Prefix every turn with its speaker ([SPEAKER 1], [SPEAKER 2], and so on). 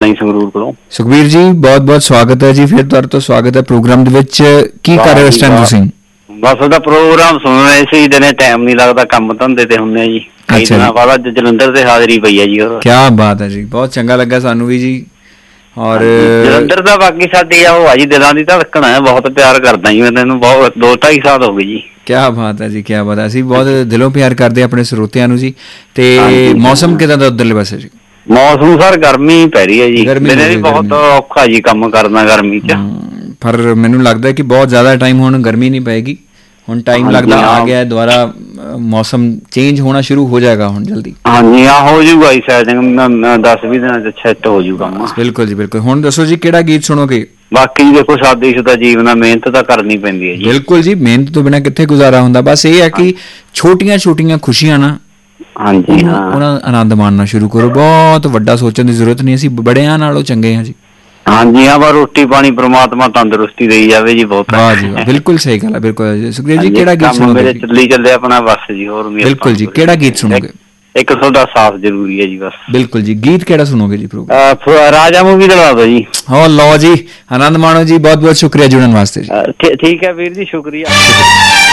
[SPEAKER 1] ਜੀ ਸੰਗਰੂਰ ਕੋਲੋਂ।
[SPEAKER 2] ਸੁਖਬੀਰ ਜੀ ਬਹੁਤ ਬਹੁਤ ਸਵਾਗਤ ਹੈ ਜੀ, ਫਿਰ ਤੁਹਾਡੇ ਤੋਂ ਸਵਾਗਤ ਹੈ ਪ੍ਰੋਗਰਾਮ ਦੇ ਵਿੱਚ। ਕੀ ਕਰ ਰਹੇ ਹੋ ਇਸ ਟਾਈਮ ਤੁਸੀਂ?
[SPEAKER 1] ਬਸ ਉਹਦਾ ਪ੍ਰੋਗਰਾਮ ਸੁਣਨਾ ਇਸੇ ਦਿਨੇ, ਟਾਈਮ ਨਹੀਂ ਲੱਗਦਾ, ਕੰਮ ਧੰਦੇ ਤੇ ਹੁੰਦੇ ਆ ਜੀ। ਕਈ ਦਿਨਾਂ ਬਾਅਦ ਅੱਜ ਜਲੰਧਰ ਤੇ ਹਾਜ਼ਰੀ ਪਈ ਹੈ ਜੀ।
[SPEAKER 2] ਕਿਆ ਬਾਤ ਹੈ ਜੀ, ਬਹੁਤ ਚੰਗਾ ਲੱਗਾ ਸਾਨੂੰ ਵੀ ਜੀ। ਔਰ
[SPEAKER 1] ਜਲੰਧਰ ਦਾ ਬਾਕੀ ਸਾਡੀ ਉਹ ਆ ਜੀ ਦਿਲਾਂ ਦੀ ਧੜਕਣ ਹੈ, ਬਹੁਤ ਪਿਆਰ ਕਰਦਾ ਜੀ ਮੈਂ ਤੈਨੂੰ, ਬਹੁਤ 2-2.5 ਸਾਲ ਹੋ ਗਏ ਜੀ।
[SPEAKER 2] ਕਿਆ ਬਾਤ ਹੈ ਜੀ, ਕਿਆ ਬਾਤ ਹੈ। ਅਸੀਂ ਬਹੁਤ ਦਿਲੋਂ ਪਿਆਰ ਕਰਦੇ ਆਪਣੇ ਸਰੋਤਿਆਂ ਨੂੰ ਜੀ। ਤੇ ਮੌਸਮ ਕਿਦਾਂ ਦਾ ਉੱਧਰਲੇ ਪਾਸੇ ਜੀ?
[SPEAKER 1] ਮੌਸਮ ਸਰ ਗਰਮੀ ਪੈ ਰਹੀ ਹੈ ਜੀ, ਦਿਨੇ ਵੀ ਬਹੁਤ ਔਖਾ ਜੀ ਕੰਮ ਕਰਨਾ ਗਰਮੀ ਚ।
[SPEAKER 2] ਪਰ ਮੈਨੂੰ ਲੱਗਦਾ ਕਿ ਬਹੁਤ ਜ਼ਿਆਦਾ ਟਾਈਮ ਹੁਣ ਗਰਮੀ ਨਹੀਂ ਪਏਗੀ, ਹੁਣ ਟਾਈਮ ਲੱਗਦਾ ਆ ਗਿਆ ਦੁਬਾਰਾ, ਮੌਸਮ ਚੇਂਜ ਹੋਣਾ ਸ਼ੁਰੂ ਹੋ ਜਾਏਗਾ ਹੁਣ ਜਲਦੀ।
[SPEAKER 1] ਹਾਂਜੀ ਹਾਂ, ਹੋ ਜਾਊਗਾ ਜੀ ਸ਼ਾਇਦ 10-20 ਦਿਨਾਂ ਚ ਸੈੱਟ ਹੋ ਜਾਊਗਾ।
[SPEAKER 2] ਬਿਲਕੁਲ ਜੀ ਬਿਲਕੁਲ। ਹੁਣ ਦੱਸੋ ਜੀ ਕਿਹੜਾ ਗੀਤ ਸੁਣੋਗੇ?
[SPEAKER 1] ਬਾਕੀ ਜੀ ਦੇਖੋ ਸ਼ਾਦੀशुदा ਜੀਵਨ ਆ, ਮਿਹਨਤ ਤਾਂ ਕਰਨੀ ਪੈਂਦੀ ਹੈ ਜੀ।
[SPEAKER 2] ਬਿਲਕੁਲ ਜੀ, ਮਿਹਨਤ ਤੋਂ ਬਿਨਾਂ ਕਿੱਥੇ ਗੁਜ਼ਾਰਾ ਹੁੰਦਾ। ਬਸ ਇਹ ਹੈ ਕਿ ਛੋਟੀਆਂ ਖੁਸ਼ੀਆਂ ਨਾ,
[SPEAKER 1] ਹਾਂਜੀ ਹਾਂ,
[SPEAKER 2] ਉਹਨਾਂ ਦਾ ਆਨੰਦ ਮਾਣਨਾ ਸ਼ੁਰੂ ਕਰੋ। ਬਹੁਤ ਵੱਡਾ ਸੋਚਣ ਦੀ ਜ਼ਰੂਰਤ ਨਹੀਂ, ਅਸੀਂ ਬੜਿਆਂ ਨਾਲੋਂ ਚੰਗੇ ਹਾਂ ਜੀ।
[SPEAKER 1] ਹਾਂਜੀ ਹਾਂ, ਬਸ ਰੋਟੀ ਪਾਣੀ ਪ੍ਰਮਾਤਮਾ ਤੰਦਰੁਸਤੀ ਦੇਈ ਜਾਵੇ ਜੀ, ਬਹੁਤ
[SPEAKER 2] ਵਾਹ ਜੀ ਵਾਹ, ਬਿਲਕੁਲ ਸਹੀ ਗੱਲ ਹੈ, ਬਿਲਕੁਲ। ਸੁਖਦੇਵ ਜੀ ਕਿਹੜਾ ਗੀਤ ਸੁਣੋਗੇ?
[SPEAKER 1] ਚੱਲੀ ਚੱਲੇ ਆਪਣਾ ਬਸ ਜੀ, ਹੋਰ
[SPEAKER 2] ਬਿਲਕੁਲ ਜੀ, ਕਿਹੜਾ ਗੀਤ ਸੁਣੋਗੇ?
[SPEAKER 1] ਇੱਕ ਤੁਹਾਡਾ ਸਾਥ ਜ਼ਰੂਰੀ ਹੈ ਜੀ ਬਸ।
[SPEAKER 2] ਬਿਲਕੁਲ ਜੀ, ਗੀਤ ਕਿਹੜਾ ਸੁਣੋਗੇ ਜੀ ਪ੍ਰੋਗਰਾਮ?
[SPEAKER 1] ਰਾਜਾ ਮੂਵੀ ਦਿਲਾ ਦਿਓ ਜੀ।
[SPEAKER 2] ਹੋ ਲਓ ਜੀ, ਆਨੰਦ ਮਾਣੋ ਜੀ, ਬਹੁਤ ਬਹੁਤ ਸ਼ੁਕਰੀਆ ਜੁੜਨ ਵਾਸਤੇ ਜੀ।
[SPEAKER 1] ਠੀਕ ਹੈ ਵੀਰ ਜੀ, ਸ਼ੁਕਰੀਆ।